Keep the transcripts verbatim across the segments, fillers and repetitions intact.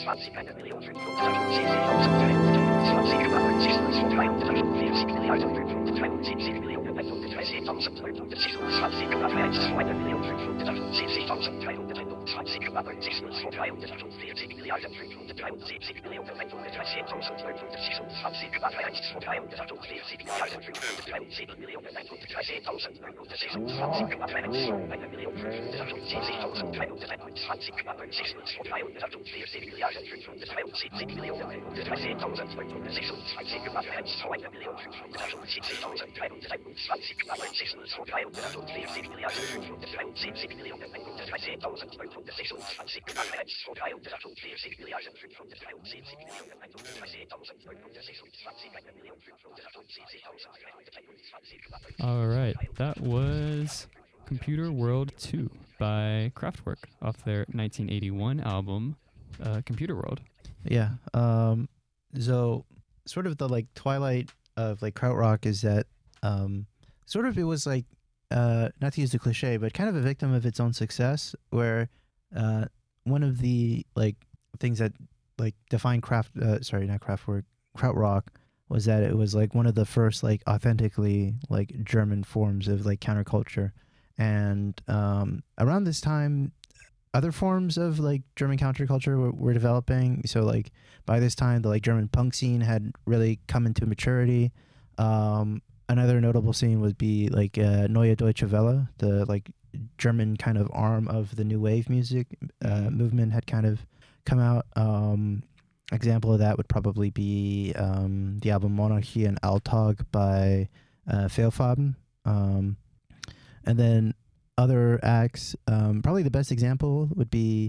All right, that was Computer World two by Kraftwerk off their nineteen eighty-one album, uh, Computer World. Yeah. Um, so sort of the like twilight of like krautrock is that um, sort of it was like uh, not to use the cliche, but kind of a victim of its own success. Where uh, one of the like things that like defined craft, uh, sorry, not Kraftwerk, krautrock was that it was like one of the first like authentically like German forms of like counterculture, and um, around this time other forms of like German counterculture were, were developing. So like by this time, the like German punk scene had really come into maturity. Um, another notable scene would be like uh, Neue Deutsche Welle, the like German kind of arm of the new wave music uh, movement had kind of come out. Um, example of that would probably be um, the album Monarchie and Alltag by uh, Fehlfarben. Um, and then other acts, um, probably the best example would be,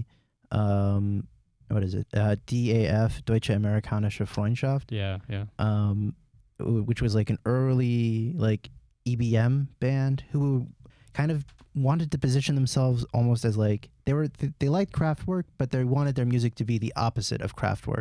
um, what is it? Uh, D A F, Deutsche Amerikanische Freundschaft. Yeah, yeah. Um, w- which was like an early like E B M band who kind of wanted to position themselves almost as like they were th- they liked Kraftwerk, but they wanted their music to be the opposite of Kraftwerk.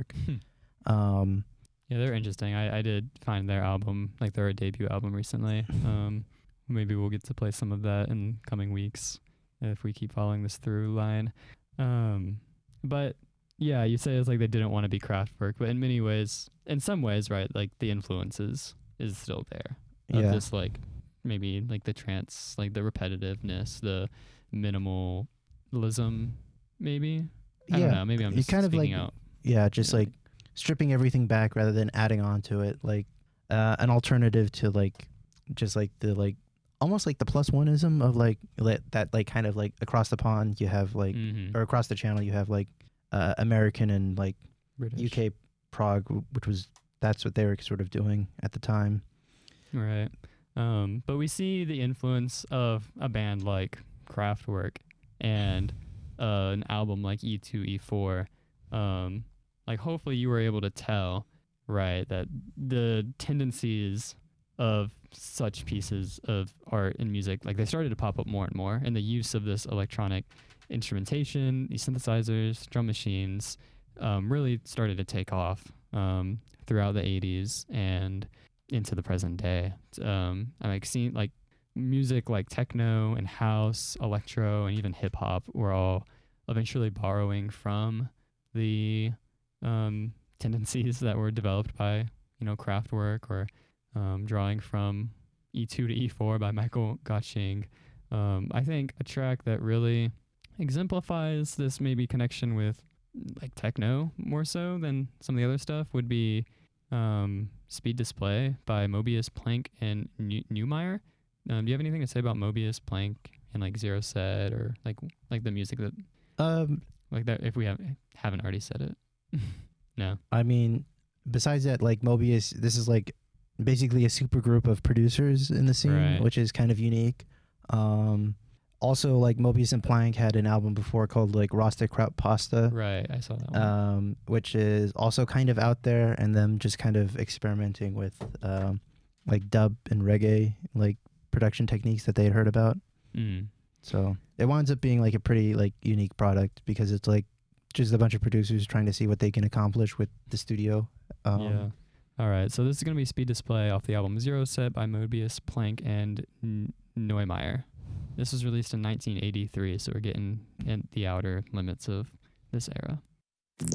um, Yeah, they're interesting. I, I did find their album, like their debut album recently. Um, maybe we'll get to play some of that in coming weeks if we keep following this through line. Um, but yeah, you say it's like they didn't want to be Kraftwerk, but in many ways, in some ways, right, like the influences is still there. Of Yeah. this like maybe like the trance, like the repetitiveness, the minimalism, maybe. I yeah, don't know. Maybe I'm you just kind of speaking like out. yeah, just Yeah. like stripping everything back rather than adding on to it, like uh, an alternative to like just like the like almost like the plus oneism of like let that like kind of like across the pond you have like Mhm. or across the channel you have like uh, American and like British. U K prog, which was that's what they were sort of doing at the time. Right. Um, but we see the influence of a band like Kraftwerk and uh, an album like E two, E four. Um, like hopefully you were able to tell, right, that the tendencies of such pieces of art and music, like they started to pop up more and more, and the use of this electronic instrumentation, these synthesizers, drum machines, um, really started to take off um, throughout the eighties and into the present day. Um, I like seeing like music like techno and house, electro, and even hip hop were all eventually borrowing from the um, tendencies that were developed by you know Kraftwerk, or um, drawing from E two to E four by Michael Gottsching. Um, I think a track that really exemplifies this maybe connection with like techno more so than some of the other stuff would be um, Speed Display by Mobius, Plank, and New- Neumeier. Um, do you have anything to say about Mobius, Plank, and like Zero Set, or like like the music that Um, like that? If we have haven't already said it, no. I mean, besides that, like Mobius, this is like basically a super group of producers in the scene, Right. which is kind of unique. Um, also, like Mobius and Plank had an album before called like Rosterkraut Pasta, Right, I saw that one. um, which is also kind of out there, and them just kind of experimenting with um, like dub and reggae like production techniques that they had heard about. Mm. So it winds up being like a pretty like unique product because it's like just a bunch of producers trying to see what they can accomplish with the studio. Um, Yeah. All right. So this is going to be Speed Display off the album Zero Set by Mobius, Plank, and N- Neumeier. This was released in nineteen eighty-three, so we're getting in the outer limits of this era.